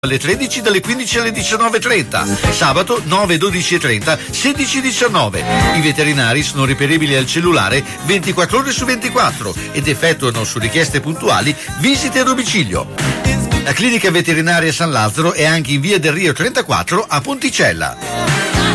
alle 13, dalle 15 alle 19.30, sabato 9, 12 e 30, 16, 19. I veterinari sono reperibili al cellulare 24 ore su 24 ed effettuano su richieste puntuali visite a domicilio. La clinica veterinaria San Lazzaro è anche in via del Rio 34 a Ponticella.